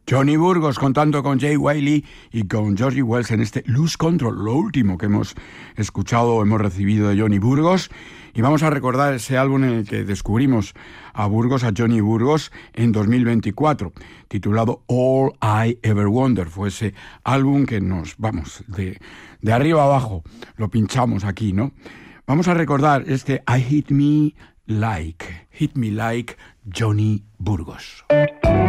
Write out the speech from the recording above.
Johnny Burgos contando con Jay Wiley y con Georgie Wells en este Lose Control, lo último que hemos escuchado o hemos recibido de Johnny Burgos. Y vamos a recordar ese álbum en el que descubrimos a Johnny Burgos, en 2024, titulado All I Ever Wonder. Fue ese álbum que nos, de arriba abajo, lo pinchamos aquí, ¿no? Vamos a recordar este Hit Me Like, Johnny Burgos.